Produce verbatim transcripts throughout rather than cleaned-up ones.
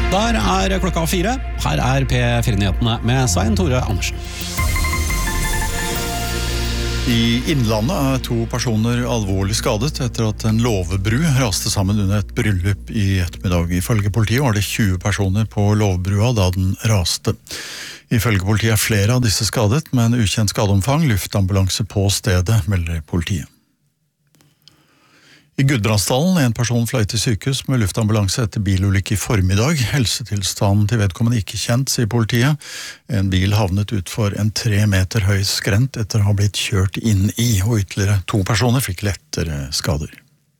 Der er klokka fire. Her er P fire-nyhetene med Svein Tore Andersen. I Innlandet er to personer alvorlig skadet etter at en låvebru raste sammen under et bryllup i ettermiddag. Ifølge politiet var det tjue personer på låvebrua da den raste. Ifølge politiet er flere av disse skadet, men ukjent skadeomfang. Luftambulanse på stedet, melder politiet. I Gudbrandsdalen en person fløy til sykehus med luftambulanse etter bilulykke i formiddag. Helsetilstanden til vedkommende ikke kjent, sier politiet. En bil havnet utfor en tre meter høy skrent etter å ha blitt kjørt inn i, og ytterligere to personer fikk lettere skader.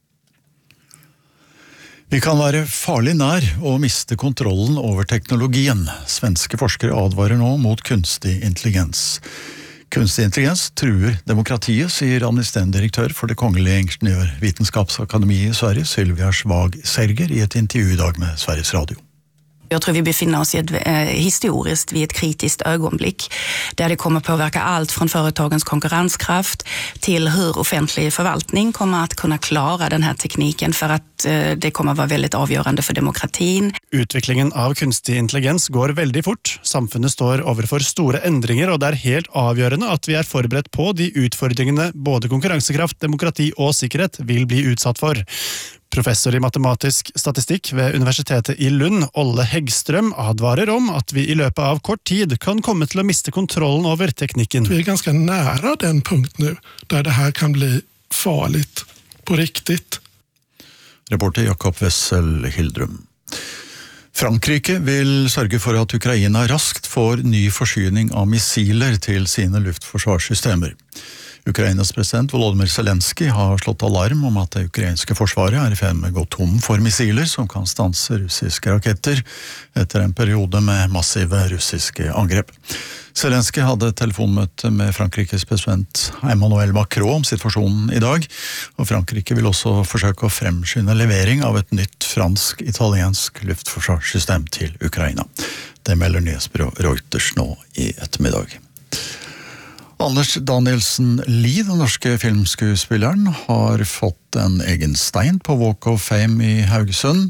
Vi kan være farlig nær å miste kontrollen over teknologien. Svenske forskere advarer nå mot kunstig intelligens. Kunstig intelligens truer demokratiet, sier administrerende direktør for det kongelige ingeniørvitenskapsakademiet i Sverige, Sylvia Svag Serger, i et intervju i dag med Sveriges Radio. Jag tror vi befinner oss i ett, eh, historiskt vid ett kritiskt ögonblick där det kommer påverka allt från företagens konkurrenskraft till hur offentlig förvaltning kommer att kunna klara den här tekniken för att eh, det kommer att vara väldigt avgörande för demokratin. Utviklingen av kunstig intelligens går veldig fort. Samfunnet står overfor store endringer, og det er helt avgjørende at vi er forberedt på de utfordringene både konkurransekraft, demokrati og sikkerhet vil bli utsatt for. Professor i matematisk statistikk ved Universitetet i Lund, Olle Häggström, advarer om at vi i løpet av kort tid kan komme til å miste kontrollen over teknikken. Vi er ganske nære den punkt nu, der det her kan bli farligt på riktigt. Reporter Jakob Wessel Hildrum. Frankrike vil sørge for at Ukraina raskt får ny forsyning av missiler til sine luftforsvarssystemer. Ukrainas president Volodymyr Zelensky har slått alarm om at det ukrainske forsvaret er i ferd med å gå tom for missiler som kan stanse russiske raketter etter en periode med massive russiske angrep. Zelensky hadde telefonmøte med Frankrikes president Emmanuel Macron om situasjonen i dag, og Frankrike vil også forsøke å fremskynde levering av et nytt fransk-italiensk luftforsvarssystem til Ukraina. Det melder nyhetsbyrået Reuters nå i ettermiddag. Anders Danielsen Lie, den norske filmskuespilleren, har fått en egen stein på Walk of Fame i Haugesund.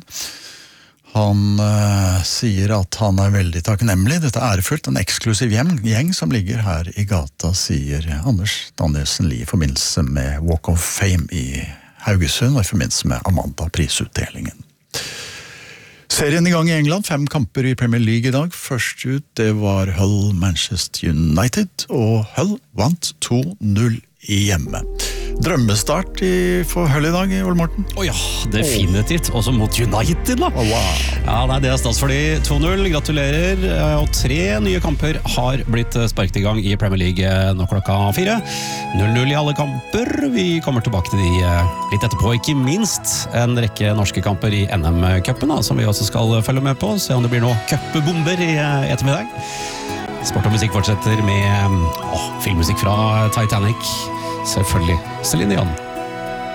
Han uh, sier at han er veldig takknemlig. Dette er ærefullt, en eksklusiv gjeng, gjeng som ligger her i gata, sier Anders Danielsen Lie i forbindelse med Walk of Fame i Haugesund og i forbindelse med Amanda-prisutdelingen. Serien i gang i England, fem kamper i Premier League i dag. Først ut, det var Hull Manchester United, og Hull vant to null hjemme. Drømmestart i, for Hull i dag, Ole Morten? Å ja, definitivt. Også mot United, da. Oh, wow. Ja, nei, det er stas for de to null. Gratulerer. Og tre nye kamper har blitt sparket i gang i Premier League nå klokka fire. null null i alle kamper. Vi kommer tilbake til de litt etterpå, ikke minst en rekke norske kamper i N M-cupen, som vi også skal følge med på. Se om det blir noen cupbomber i ettermiddag. Sport og musikk fortsetter med åh, filmmusikk fra Titanic. Selvfølgelig Celine Dion.